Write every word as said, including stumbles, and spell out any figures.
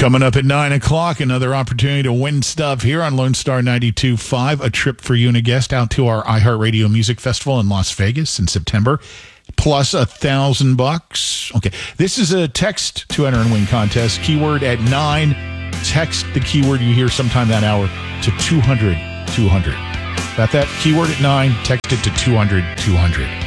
Coming up at nine o'clock, another opportunity to win stuff here on Lone Star ninety-two point five. A trip for you and a guest out to our iHeartRadio Music Festival in Las Vegas in September. Plus a thousand bucks. Okay, this is a text to enter and win contest. Keyword at nine. Text the keyword you hear sometime that hour to two hundred two hundred. Got that? Keyword at nine. Text it to two hundred two hundred.